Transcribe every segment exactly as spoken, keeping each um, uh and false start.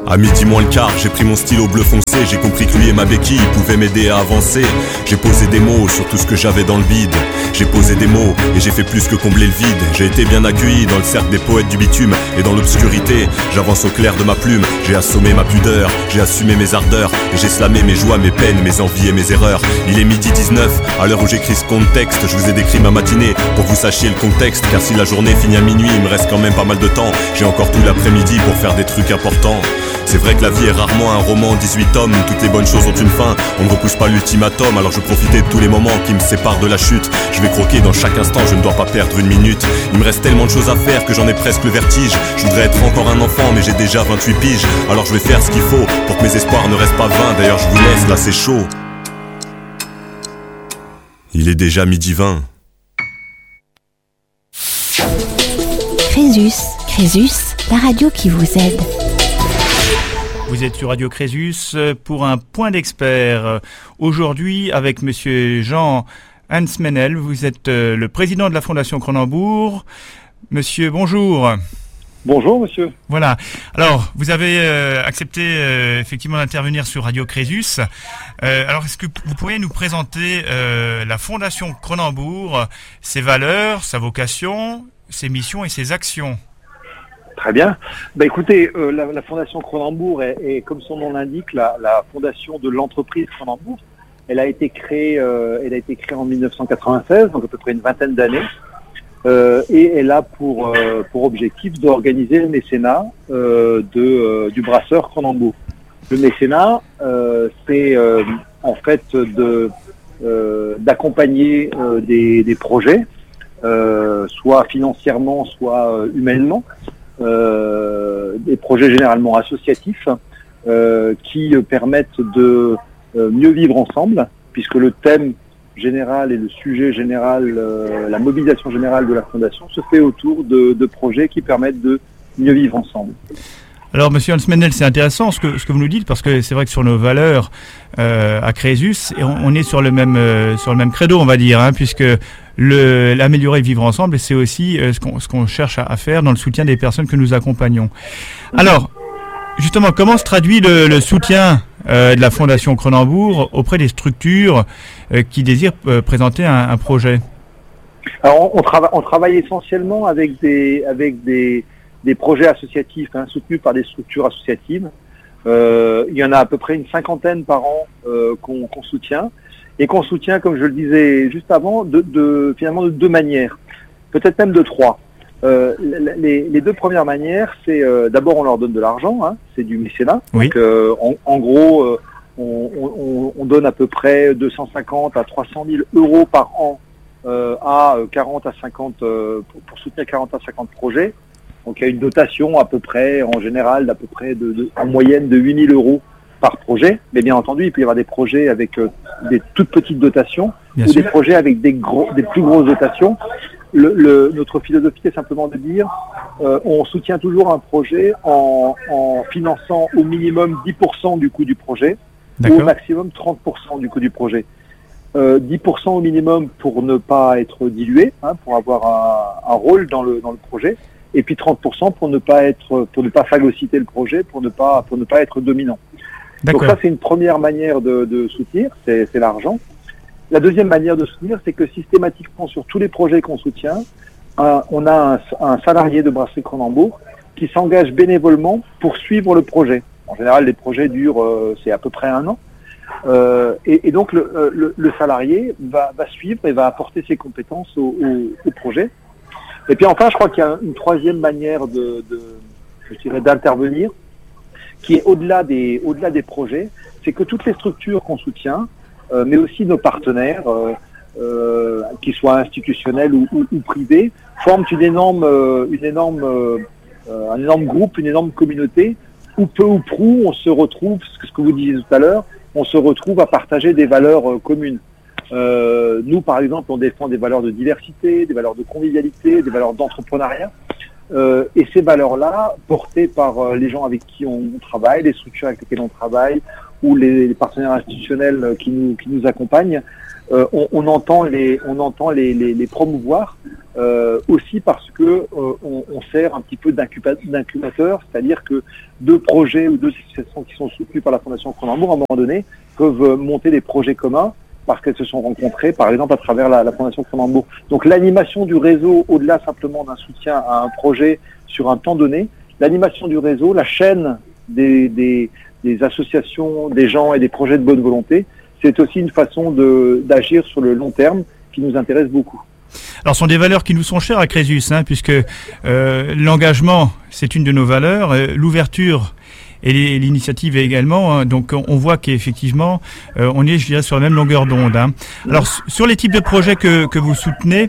À midi moins le quart, j'ai pris mon stylo bleu foncé. J'ai compris que lui et ma béquille pouvaient m'aider à avancer. J'ai posé des mots sur tout ce que j'avais dans le vide. J'ai posé des mots et j'ai fait plus que combler le vide. J'ai été bien accueilli dans le cercle des poètes du bitume. Et dans l'obscurité, j'avance au clair de ma plume. J'ai assommé ma pudeur, j'ai assumé mes ardeurs. Et j'ai slamé mes joies, mes peines, mes envies et mes erreurs. Il est midi dix-neuf, à l'heure où j'écris ce contexte. Je vous ai décrit ma matinée pour que vous sachiez le contexte. Car si la journée finit à minuit, il me reste quand même pas mal de temps. J'ai encore tout l'après-midi pour faire des trucs importants. C'est vrai que la vie est rarement un roman en dix-huit tomes. Toutes les bonnes choses ont une fin, on ne repousse pas l'ultimatum. Alors je profitais de tous les moments qui me séparent de la chute. Je vais croquer dans chaque instant, je ne dois pas perdre une minute. Il me reste tellement de choses à faire que j'en ai presque le vertige. Je voudrais être encore un enfant mais j'ai déjà vingt-huit piges. Alors je vais faire ce qu'il faut pour que mes espoirs ne restent pas vains. D'ailleurs je vous laisse, là c'est chaud. Il est déjà midi vingt. Crésus, Crésus, la radio qui vous aide. Vous êtes sur Radio Crésus pour un point d'expert. Aujourd'hui, avec Monsieur Jean Hansmenel, vous êtes le président de la Fondation Cronenbourg. Monsieur, bonjour. Bonjour, monsieur. Voilà. Alors, vous avez euh, accepté euh, effectivement d'intervenir sur Radio Crésus. Euh, alors, est-ce que vous pourriez nous présenter euh, la Fondation Cronenbourg, ses valeurs, sa vocation, ses missions et ses actions? Très bien. Bah, écoutez, euh, la, la Fondation Cronenbourg est, est, comme son nom l'indique, la, la fondation de l'entreprise Cronenbourg. Elle a été créée, euh, elle a été créée en dix-neuf cent quatre-vingt-seize, donc à peu près une vingtaine d'années, euh, et elle a pour euh, pour objectif d'organiser le mécénat euh, de euh, du brasseur Cronenbourg. Le mécénat, euh, c'est euh, en fait de euh, d'accompagner euh, des, des projets, euh, soit financièrement, soit euh, humainement. Euh, des projets généralement associatifs euh, qui permettent de euh, mieux vivre ensemble, puisque le thème général et le sujet général, euh, la mobilisation générale de la Fondation se fait autour de, de projets qui permettent de mieux vivre ensemble. Alors, Monsieur Hansmenel, c'est intéressant ce que, ce que vous nous dites, parce que c'est vrai que sur nos valeurs euh, à Crésus, on, on est sur le même euh, sur le même credo, on va dire, hein, puisque le, l'améliorer et vivre ensemble, c'est aussi euh, ce, qu'on, ce qu'on cherche à, à faire dans le soutien des personnes que nous accompagnons. Alors, justement, comment se traduit le, le soutien euh, de la Fondation Cronenbourg auprès des structures euh, qui désirent euh, présenter un, un projet? Alors, on, on, trava- on travaille essentiellement avec des avec des des projets associatifs hein, soutenus par des structures associatives. Euh, il y en a à peu près une cinquantaine par an euh, qu'on, qu'on soutient et qu'on soutient, comme je le disais juste avant, de, de finalement de deux manières, peut-être même de trois. Euh, les, les deux premières manières, c'est euh, d'abord on leur donne de l'argent, hein, c'est du mécénat. Oui. Donc euh, en, en gros, euh, on, on, on donne à peu près deux cent cinquante à trois cent mille euros par an euh, à quarante à cinquante euh, pour, pour soutenir quarante à cinquante projets. Donc il y a une dotation à peu près, en général, d'à peu près de, de, en moyenne de huit mille euros par projet. Mais bien entendu, il peut y avoir des projets avec euh, des toutes petites dotations bien ou sûr. Des projets avec des, gros, des plus grosses dotations. Le, le, notre philosophie est simplement de dire euh, on soutient toujours un projet en, en finançant au minimum dix pour cent du coût du projet D'accord. ou au maximum trente pour cent du coût du projet. Euh, dix pour cent au minimum pour ne pas être dilué, hein, pour avoir un, un rôle dans le, dans le projet. Et puis trente pour cent pour ne pas être, pour ne pas phagocyter le projet, pour ne pas, pour ne pas être dominant. D'accord. Donc ça, c'est une première manière de, de soutenir, c'est, c'est l'argent. La deuxième manière de soutenir, c'est que systématiquement, sur tous les projets qu'on soutient, un, on a un, un salarié de Brasserie Cronenbourg qui s'engage bénévolement pour suivre le projet. En général, les projets durent, euh, c'est à peu près un an. Euh, et, et donc, le, le, le salarié va, va suivre et va apporter ses compétences au, au, au projet. Et puis enfin, je crois qu'il y a une troisième manière de, de je dirais, d'intervenir, qui est au-delà des, au-delà des projets, c'est que toutes les structures qu'on soutient, euh, mais aussi nos partenaires, euh, euh, qu'ils soient institutionnels ou, ou, ou privés, forment une énorme, euh, une énorme, euh, un énorme groupe, une énorme communauté, où peu ou prou on se retrouve, ce que vous disiez tout à l'heure, on se retrouve à partager des valeurs euh, communes. Euh, nous, par exemple, on défend des valeurs de diversité, des valeurs de convivialité, des valeurs d'entrepreneuriat. Euh, et ces valeurs-là, portées par euh, les gens avec qui on, on travaille, les structures avec lesquelles on travaille, ou les, les partenaires institutionnels qui nous, qui nous accompagnent, euh, on, on entend les, on entend les, les, les promouvoir euh, aussi parce que euh, on, on sert un petit peu d'incuba- d'incubateur, c'est-à-dire que deux projets ou deux associations qui sont soutenues par la Fondation Cronenbourg, à un moment donné, peuvent monter des projets communs parce qu'elles se sont rencontrées, par exemple, à travers la, la Fondation Cronenbourg. Donc l'animation du réseau, au-delà simplement d'un soutien à un projet sur un temps donné, l'animation du réseau, la chaîne des, des, des associations, des gens et des projets de bonne volonté, c'est aussi une façon de, d'agir sur le long terme qui nous intéresse beaucoup. Alors, ce sont des valeurs qui nous sont chères à Crésus, hein, puisque euh, l'engagement, c'est une de nos valeurs, euh, l'ouverture et l'initiative également. Hein, donc, on voit qu'effectivement, euh, on est, je dirais, sur la même longueur d'onde. Hein. Alors, sur les types de projets que, que vous soutenez,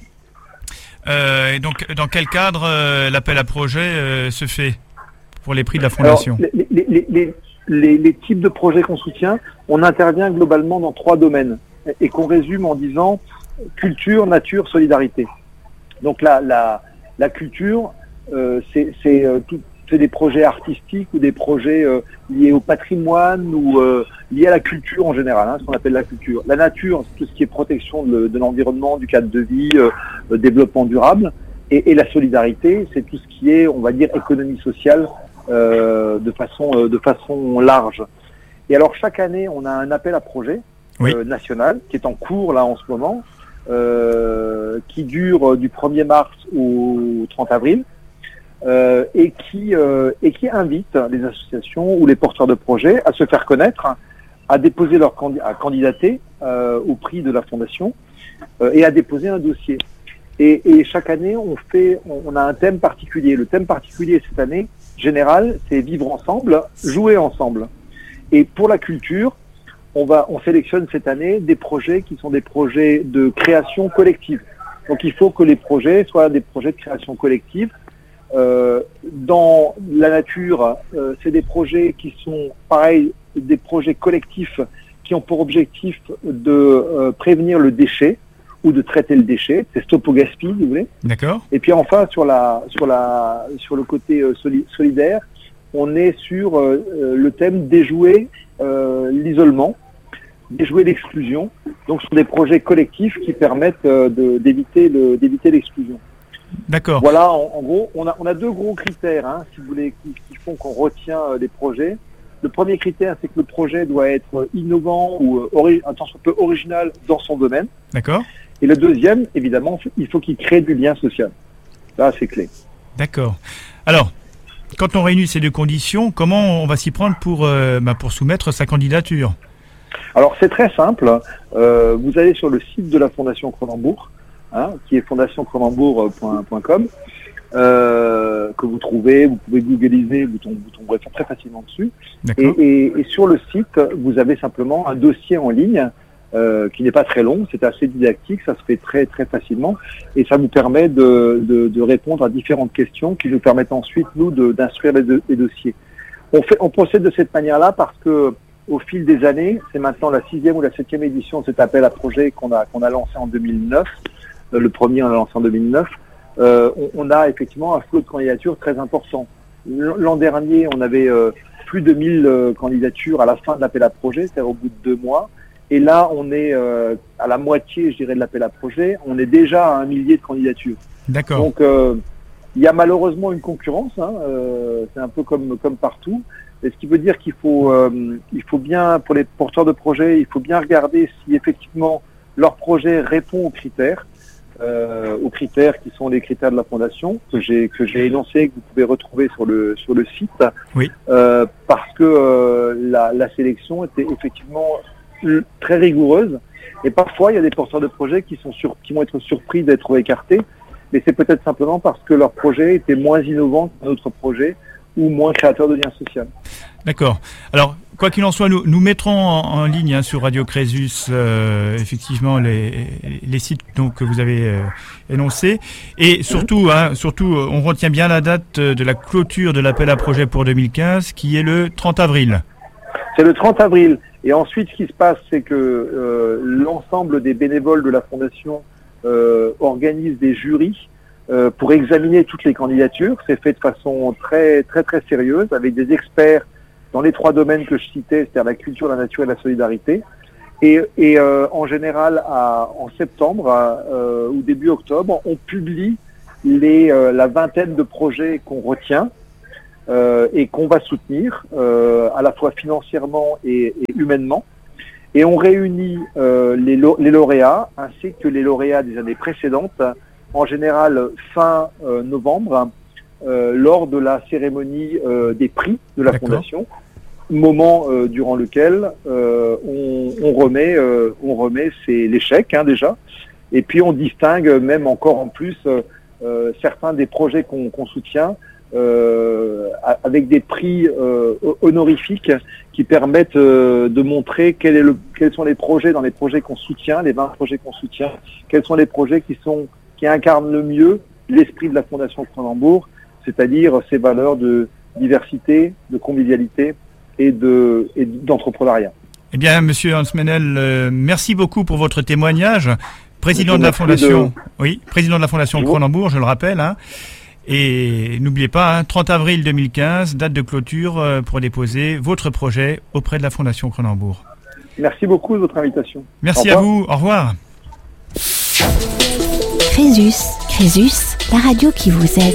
euh, et donc, dans quel cadre euh, l'appel à projet euh, se fait pour les prix de la Fondation? Alors, les, les, les, les, les types de projets qu'on soutient, on intervient globalement dans trois domaines et qu'on résume en disant culture, nature, solidarité. Donc la, la, la culture, euh, c'est, c'est, euh, tout, c'est des projets artistiques ou des projets euh, liés au patrimoine ou euh, liés à la culture en général, hein, ce qu'on appelle la culture. La nature, c'est tout ce qui est protection de, de l'environnement, du cadre de vie, euh, euh, développement durable. Et, et la solidarité, c'est tout ce qui est, on va dire, économie sociale euh, de façon, euh, de façon large. Et alors chaque année, on a un appel à projet oui. euh, national qui est en cours là en ce moment. Euh, qui dure du premier mars au trente avril euh, et qui euh, et qui invite les associations ou les porteurs de projets à se faire connaître, à déposer leur candi- à candidater euh, au prix de la fondation euh, et à déposer un dossier. Et, et chaque année, on fait, on, on a un thème particulier. Le thème particulier cette année, général, c'est vivre ensemble, jouer ensemble. Et pour la culture, On, va, on sélectionne cette année des projets qui sont des projets de création collective. Donc il faut que les projets soient des projets de création collective. Euh, dans la nature, euh, c'est des projets qui sont, pareil, des projets collectifs qui ont pour objectif de euh, prévenir le déchet ou de traiter le déchet. C'est stop au gaspillage, si vous voulez. D'accord. Et puis enfin, sur, la, sur, la, sur le côté euh, soli- solidaire, on est sur euh, le thème déjouer euh, l'isolement, déjouer l'exclusion. Donc, ce sont des projets collectifs qui permettent euh, de, d'éviter, le, d'éviter l'exclusion. D'accord. Voilà, en, en gros, on a, on a deux gros critères, hein, si vous voulez, qui, qui font qu'on retient euh, les projets. Le premier critère, c'est que le projet doit être innovant ou euh, ori- un tant soit peu original dans son domaine. D'accord. Et le deuxième, évidemment, il faut qu'il crée du lien social. Ça, c'est clé. D'accord. Alors, quand on réunit ces deux conditions, comment on va s'y prendre pour, euh, bah, pour soumettre sa candidature ? Alors c'est très simple, euh, vous allez sur le site de la Fondation Cronenbourg, hein, qui est fondation cronenbourg point com, euh, que vous trouvez, vous pouvez googliser, vous, tom- vous tomberez très facilement dessus. Et, et, et sur le site, vous avez simplement un dossier en ligne euh, qui n'est pas très long, c'est assez didactique, ça se fait très très facilement et ça nous permet de, de, de répondre à différentes questions qui nous permettent ensuite, nous, de, d'instruire les, do- les dossiers. On, fait, on procède de cette manière-là parce que au fil des années, c'est maintenant la sixième ou la septième édition de cet appel à projet qu'on a qu'on a lancé en deux mille neuf. Euh, le premier on l'a lancé en deux mille neuf. Euh, on, on a effectivement un flot de candidatures très important. L'an dernier, on avait euh, plus de mille euh, candidatures à la fin de l'appel à projet, c'est-à-dire au bout de deux mois. Et là, on est euh, à la moitié, je dirais, de l'appel à projet. On est déjà à un millier de candidatures. D'accord. Donc, euh, il y a malheureusement une concurrence. Hein, euh, c'est un peu comme comme partout. Et ce qui veut dire qu'il faut, euh, il faut bien, pour les porteurs de projets, il faut bien regarder si effectivement leur projet répond aux critères, euh, aux critères qui sont les critères de la Fondation, que j'ai que j'ai énoncés, que vous pouvez retrouver sur le sur le site. Oui. Euh, parce que euh, la, la sélection était effectivement très rigoureuse. Et parfois, il y a des porteurs de projets qui sont sur, qui vont être surpris d'être écartés. Mais c'est peut-être simplement parce que leur projet était moins innovant qu'un autre projet ou moins créateur de lien social. D'accord. Alors, quoi qu'il en soit, nous, nous mettrons en, en ligne hein, sur Radio Crésus euh, effectivement les, les sites donc, que vous avez euh, énoncés. Et surtout, hein, surtout, on retient bien la date de la clôture de l'appel à projet pour deux mille quinze, qui est le trente avril. C'est le trente avril. Et ensuite, ce qui se passe, c'est que euh, l'ensemble des bénévoles de la Fondation euh, organisent des jurys Euh, pour examiner toutes les candidatures. C'est fait de façon très très très sérieuse avec des experts dans les trois domaines que je citais, c'est-à-dire la culture, la nature et la solidarité. Et, et euh, en général, à, en septembre euh, ou début octobre, on publie les, euh, la vingtaine de projets qu'on retient euh, et qu'on va soutenir, euh, à la fois financièrement et, et humainement. Et on réunit euh, les, les lauréats ainsi que les lauréats des années précédentes, en général fin euh, novembre, euh, lors de la cérémonie euh, des prix de la D'accord. Fondation, moment euh, durant lequel euh, on, on remet, euh, on remet c'est les chèques hein, déjà, et puis on distingue même encore en plus euh, euh, certains des projets qu'on qu'on soutient euh, avec des prix euh, honorifiques qui permettent euh, de montrer quel est le, quels sont les projets dans les projets qu'on soutient, les vingt projets qu'on soutient, quels sont les projets qui sont qui incarnent le mieux l'esprit de la Fondation Cronenbourg, c'est-à-dire ces valeurs de diversité, de convivialité et de et d'entrepreneuriat. Eh bien, Monsieur Hans Meynell, euh, merci beaucoup pour votre témoignage. Président Je de la vous Fondation, de... oui, président de la Fondation Je vous... Cronenbourg, je le rappelle. Hein. Et n'oubliez pas, hein, trente avril deux mille quinze, date de clôture euh, pour déposer votre projet auprès de la Fondation Cronenbourg. Merci beaucoup de votre invitation. Merci à vous. Au revoir. Crésus, Crésus, la radio qui vous aide.